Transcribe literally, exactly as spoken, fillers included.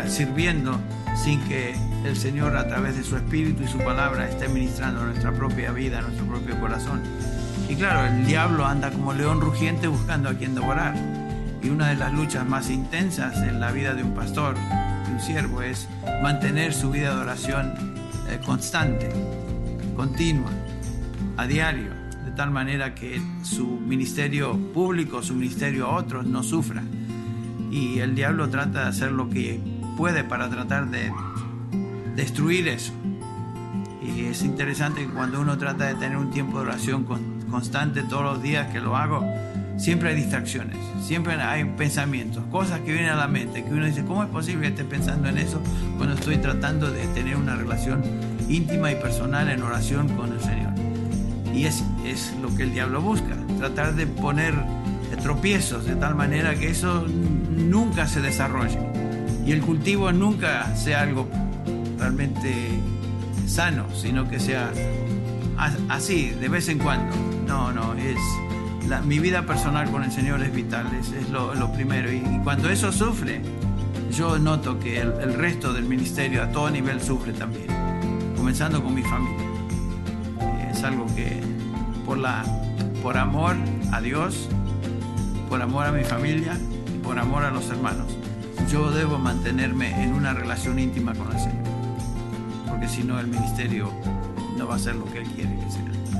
día sirviendo sin que el Señor, a través de su Espíritu y su palabra, esté ministrando nuestra propia vida, nuestro propio corazón. Y claro, el diablo anda como león rugiente buscando a quien devorar. Y una de las luchas más intensas en la vida de un pastor, de un siervo, es mantener su vida de oración eh, constante, continua, a diario, de tal manera que su ministerio público, su ministerio a otros no sufra. Y el diablo trata de hacer lo que puede para tratar de destruir eso. Y es interesante que cuando uno trata de tener un tiempo de oración constante todos los días que lo hago, siempre hay distracciones, siempre hay pensamientos, cosas que vienen a la mente, que uno dice, ¿cómo es posible que esté pensando en eso cuando estoy tratando de tener una relación íntima y personal en oración con el Señor? Y es, es lo que el diablo busca, tratar de poner tropiezos de tal manera que eso nunca se desarrolle y el cultivo nunca sea algo realmente sano, sino que sea así, de vez en cuando. No, no, es la, mi vida personal con el Señor es vital, es, es lo, lo primero. Y, y cuando eso sufre, yo noto que el, el resto del ministerio a todo nivel sufre también, comenzando con mi familia. Es algo que por, la, por amor a Dios, por amor a mi familia y por amor a los hermanos, yo debo mantenerme en una relación íntima con el Señor, porque si no el ministerio no va a ser lo que Él quiere que sea.